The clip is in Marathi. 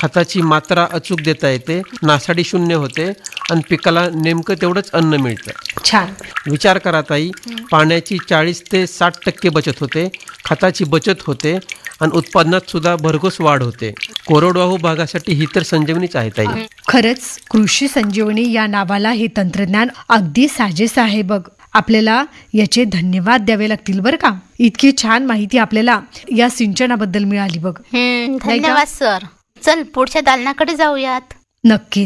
खताची मात्रा अचूक देता येते, नासाडी शून्य होते आणि पिकाला नेमकं तेवढंच अन्न मिळतं. छान. विचार करा ताई, पाण्याची 40 ते 60% बचत होते, खताची बचत होते आणि उत्पादनात सुद्धा भरघोस वाढ होते. कोरडवाहू भागासाठी ही तर संजीवनीच आहे ताई. खरंच कृषी संजीवनी या नावाला हे तंत्रज्ञान अगदी साजेसं आहे बघ. आपल्याला याचे धन्यवाद द्यावे लागतील बरं का. इतकी छान माहिती आपल्याला या सिंचनाबद्दल मिळाली बघ. धन्यवाद सर. चल पुढच्या दालनाकडे जाऊयात. नक्की.